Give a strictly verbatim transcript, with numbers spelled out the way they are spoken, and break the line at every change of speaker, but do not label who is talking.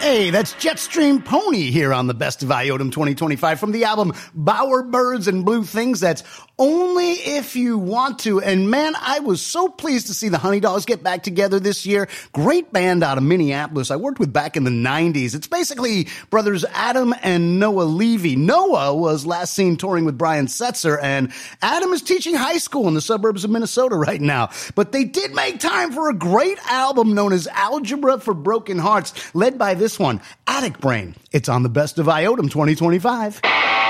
Hey, that's Jetstream Pony here on the Best of Iotum twenty twenty-five from the album Bowerbirds and Blue Things. That's Only If You Want To. And man, I was so pleased to see the Honey Dogs get back together this year. Great band out of Minneapolis I worked with back in the nineties. It's basically brothers Adam and Noah Levy. Noah was last seen touring with Brian Setzer, and Adam is teaching high school in the suburbs of Minnesota right now. But they did make time for a great album known as Algebra for Broken Hearts, led by this one, Attic Brain. It's on the Best of Iotum twenty twenty-five.